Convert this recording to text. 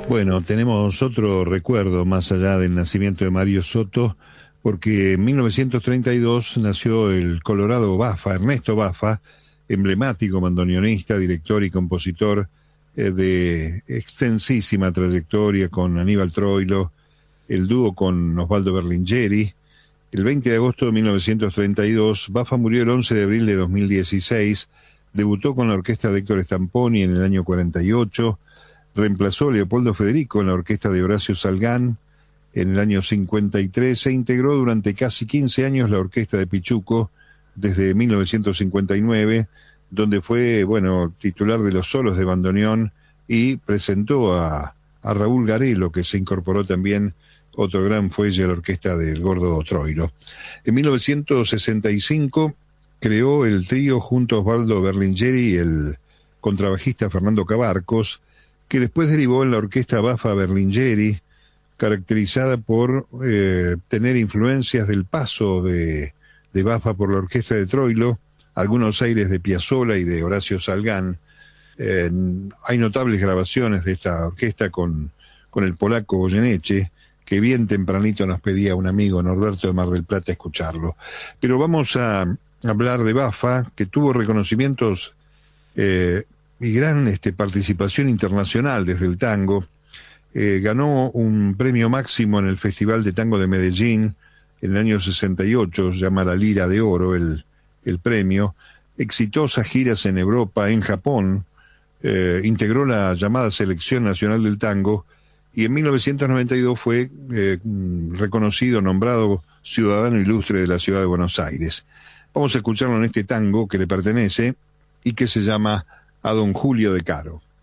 Bueno, tenemos otro recuerdo más allá del nacimiento de Mario Soto, porque en 1932 nació el Colorado Baffa, Ernesto Baffa, emblemático bandoneonista, director y compositor de extensísima trayectoria con Aníbal Troilo, el dúo con Osvaldo Berlingeri. El 20 de agosto de 1932, Baffa murió el 11 de abril de 2016, debutó con la orquesta de Héctor Stamponi en el año 48, reemplazó a Leopoldo Federico en la orquesta de Horacio Salgán en el año 53, se integró durante casi 15 años la orquesta de Pichuco desde 1959, donde fue, titular de los solos de bandoneón y presentó a Raúl Garelo, que se incorporó también, otro gran fuelle a la orquesta del Gordo Troilo. En 1965 creó el trío junto a Osvaldo Berlingeri y el contrabajista Fernando Cabarcos, que después derivó en la orquesta Baffa Berlingeri, caracterizada por tener influencias del paso de Baffa por la orquesta de Troilo, algunos aires de Piazzolla y de Horacio Salgán. Hay notables grabaciones de esta orquesta con el polaco Goyeneche, que bien tempranito nos pedía un amigo Norberto de Mar del Plata escucharlo. Pero vamos a hablar de Baffa, que tuvo reconocimientos y gran participación internacional desde el tango. Ganó un premio máximo en el Festival de Tango de Medellín en el año 68, se llama la Lira de Oro el premio. Exitosas giras en Europa, en Japón, integró la llamada Selección Nacional del Tango y en 1992 fue reconocido, nombrado ciudadano ilustre de la ciudad de Buenos Aires. Vamos a escucharlo en este tango que le pertenece y que se llama A Don Julio de Caro.